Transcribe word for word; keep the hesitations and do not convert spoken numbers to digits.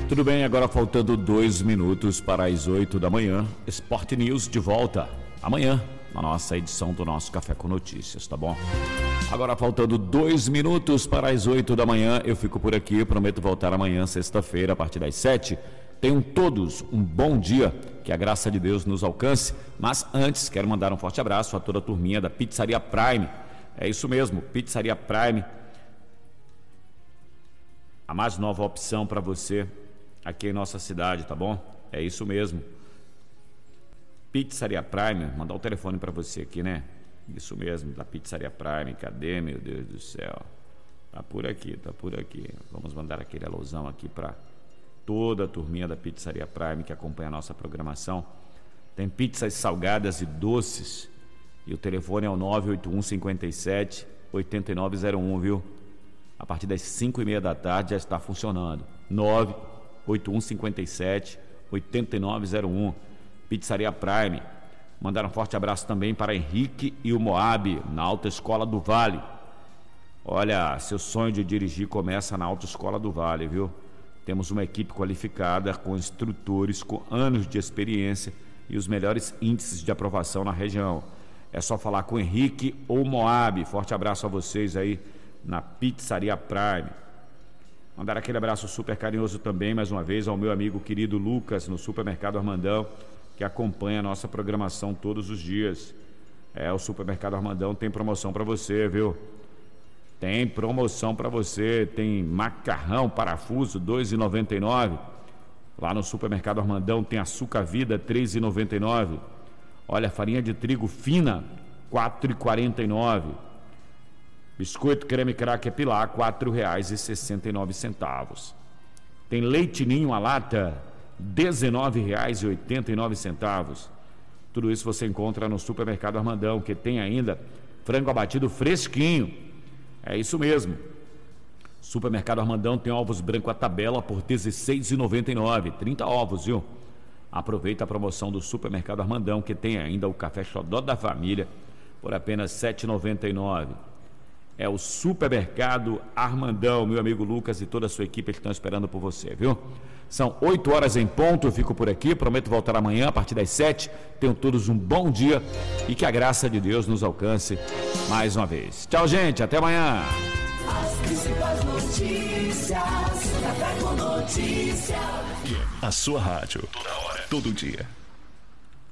Tudo bem, agora faltando dois minutos para as oito da manhã. Sport News de volta amanhã, na nossa edição do nosso Café com Notícias, tá bom? Agora faltando dois minutos para as oito da manhã, eu fico por aqui, prometo voltar amanhã, sexta-feira, a partir das sete. Tenham todos um bom dia, que a graça de Deus nos alcance. Mas antes, quero mandar um forte abraço a toda a turminha da Pizzaria Prime. É isso mesmo, Pizzaria Prime. A mais nova opção para você aqui em nossa cidade, tá bom? É isso mesmo. Pizzaria Prime, mandar o telefone para você aqui, né? Isso mesmo, da Pizzaria Prime. Cadê, meu Deus do céu? Tá por aqui, tá por aqui. Vamos mandar aquele alusão aqui para toda a turminha da Pizzaria Prime que acompanha a nossa programação. Tem pizzas salgadas e doces. E o telefone é o nove oito um, cinco sete, oito nove zero um, viu? A partir das cinco e meia da tarde já está funcionando. nove oito um, cinco sete, oito nove zero um. Pizzaria Prime. Mandar um forte abraço também para Henrique e o Moab, na Autoescola do Vale. Olha, seu sonho de dirigir começa na Autoescola do Vale, viu? Temos uma equipe qualificada com instrutores com anos de experiência e os melhores índices de aprovação na região. É só falar com Henrique ou Moab. Forte abraço a vocês aí na Pizzaria Prime. Mandar aquele abraço super carinhoso também, mais uma vez, ao meu amigo querido Lucas, no Supermercado Armandão, que acompanha a nossa programação todos os dias. É, o Supermercado Armandão tem promoção para você, viu? Tem promoção para você, tem macarrão, parafuso, dois reais e noventa e nove centavos. Lá no Supermercado Armandão tem açúcar vida, três reais e noventa e nove centavos. Olha, farinha de trigo fina, quatro reais e quarenta e nove centavos. Biscoito creme cracker Pilar, quatro reais e sessenta e nove centavos. Tem leite ninho a lata, dezenove reais e oitenta e nove centavos. Tudo isso você encontra no Supermercado Armandão, que tem ainda frango abatido fresquinho. É isso mesmo. Supermercado Armandão tem ovos branco à tabela por dezesseis reais e noventa e nove centavos. trinta ovos, viu? Aproveita a promoção do Supermercado Armandão, que tem ainda o café xodó da família por apenas sete reais e noventa e nove centavos. É o Supermercado Armandão, meu amigo Lucas e toda a sua equipe estão esperando por você, viu? São oito horas em ponto, eu fico por aqui, prometo voltar amanhã a partir das sete. Tenham todos um bom dia e que a graça de Deus nos alcance mais uma vez. Tchau, gente, até amanhã. As principais notícias, Café com Notícias. A sua rádio, toda hora, todo dia.